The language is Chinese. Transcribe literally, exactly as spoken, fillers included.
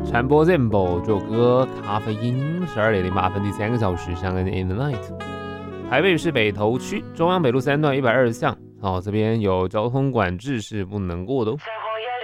传播 Zambo 这首歌，咖啡因十二点零八分，第三个小时，上恩 In the Night。台北市北投区中央北路三段一百二十巷，哦，这边有交通管制是不能过的哦。